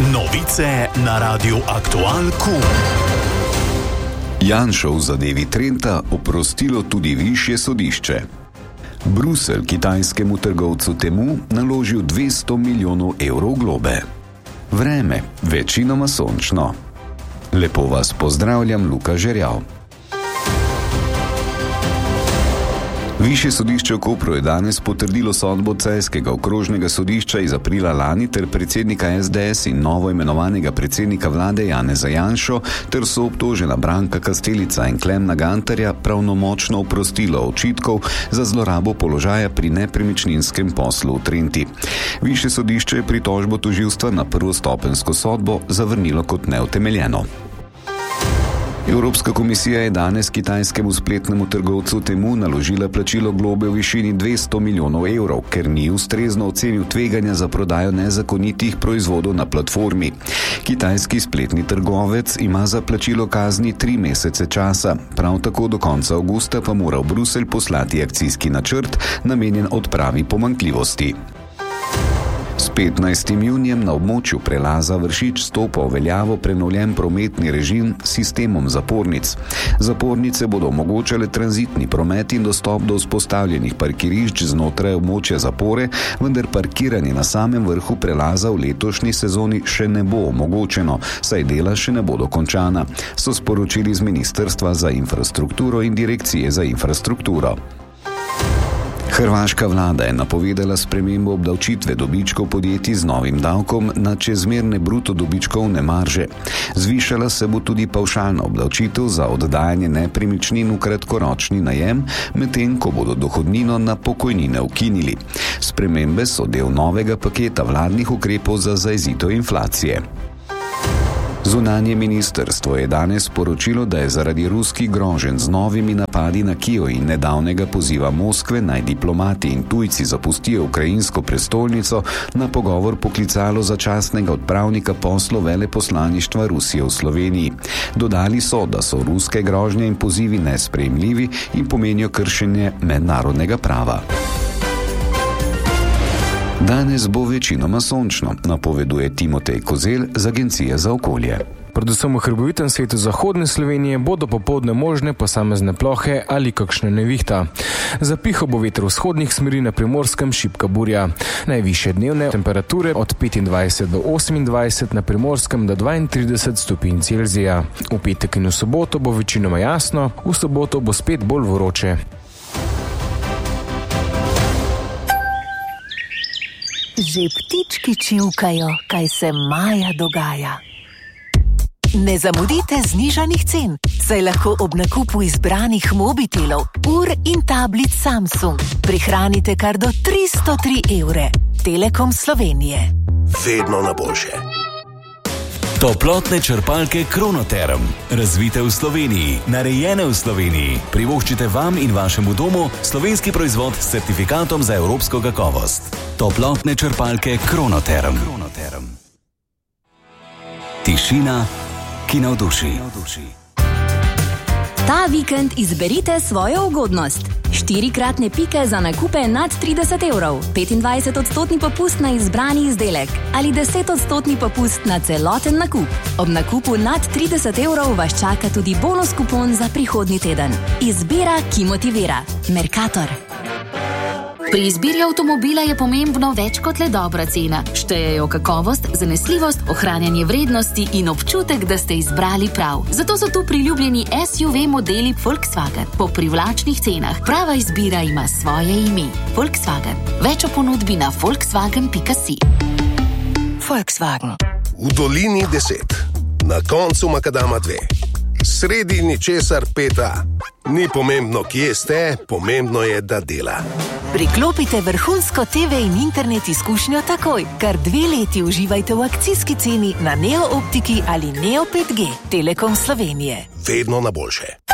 Novice na Radiu Aktualku. Janšo v zadevi Trenta oprostilo tudi višje sodišče. Bruselj kitajskemu trgovcu Temu naložil 200 milijonov evrov globe. Vreme, večinoma sončno. Lepo vas pozdravljam, Luka Žerjav. Višje sodišče v Kopru je danes potrdilo sodbo celjskega okrožnega sodišča iz aprila lani ter predsednika SDS in novo imenovanega predsednika vlade Janeza Janšo ter soobtožena Branka Kastelica in Klemna Gantarja pravnomočno oprostilo očitkov za zlorabo položaja pri nepremičninskem poslu v Trenti. Višje sodišče je pritožbo tožilstva na prvostopenjsko sodbo zavrnilo kot neutemeljeno. Evropska komisija je danes kitajskemu spletnemu trgovcu Temu naložila plačilo globe v višini 200 milijonov evrov, ker ni ustrezno ocenil tveganja za prodajo nezakonitih proizvodov na platformi. Kitajski spletni trgovec ima za plačilo kazni 3 mesece časa. Prav tako do konca avgusta pa mora v Bruselj poslati akcijski načrt, namenjen odpravi pomanjkljivosti. S 15. junijem na območju prelaza Vršič stopa v veljavo prenovljen prometni režim s sistemom zapornic. Zapornice bodo omogočale tranzitni promet in dostop do vzpostavljenih parkirišč znotraj območja zapore, vendar parkiranje na samem vrhu prelaza v letošnji sezoni še ne bo omogočeno, saj dela še ne bodo končana, so sporočili z Ministrstva za infrastrukturo in Direkcije za infrastrukturo. Hrvaška vlada je napovedala spremembo obdavčitve dobičkov podjetij z novim davkom na čezmerne bruto dobičkovne marže. Zvišala se bo tudi pavšalna obdavčitev za oddajanje nepremičnin v kratkoročni najem, medtem ko bodo dohodnino na pokojnine ukinili. Spremembe so del novega paketa vladnih ukrepov za zajezitev inflacije. Zunanje ministrstvo je danes sporočilo, da je zaradi ruskih groženj z novimi napadi na Kijev in nedavnega poziva Moskve naj diplomati in tujci zapustijo ukrajinsko prestolnico na pogovor poklicalo začasnega odpravnika poslov veleposlaništva Rusije v Sloveniji. Dodali so, da so ruske grožnje in pozivi nesprejemljivi in pomenijo kršenje mednarodnega prava. Danes bo večinoma sončno, napoveduje Timotej Kozel z Agencije za okolje. Predvsem v hrbovitem svetu zahodne Slovenije bodo popoldne možne posamezne plohe ali kakšne nevihta. Zapihal bo veter vzhodnih smeri, na Primorskem šibka burja. Najvišje dnevne temperature od 25 do 28, na Primorskem do 32 stopinj Celzija. V petek in v soboto bo večinoma jasno, v soboto bo spet bolj vroče. Že ptički čivkajo, kaj se maja dogaja. Ne zamudite znižanih cen, saj lahko ob nakupu izbranih mobitelov, ur in tablic Samsung prihranite kar do 303 evre. Telekom Slovenije. Vedno na boljše. Toplotne črpalke Kronoterm. Razvite v Sloveniji, narejene v Sloveniji. Privoščite vam in vašemu domu slovenski proizvod s certifikatom za evropsko kakovost. Toplotne črpalke Kronoterm. Tišina, ki navduši. Ta vikend izberite svojo ugodnost. 4-kratne pike za nakupe nad 30 evrov, 25% popust na izbrani izdelek ali 10% popust na celoten nakup. Ob nakupu nad 30 evrov vas čaka tudi bonus kupon za prihodnji teden. Izbira, ki motivira. Mercator. Pri izbiri avtomobila je pomembno več kot le dobra cena. Štejejo kakovost, zanesljivost, ohranjanje vrednosti in občutek, da ste izbrali prav. Zato so tu priljubljeni SUV modeli Volkswagen po privlačnih cenah. Prava izbira ima svoje ime. Volkswagen. Več o ponudbi na volkswagen.si. Volkswagen. V dolini 10. Na koncu makadama 2. Sredi ničesar 5. Ni pomembno, kje ste, pomembno je, da dela. Priklopite vrhunsko TV in internet izkušnjo takoj. Kar 2 leti uživajte v akcijski ceni na Neo Optiki ali Neo 5G. Telekom Slovenije. Vedno na boljše.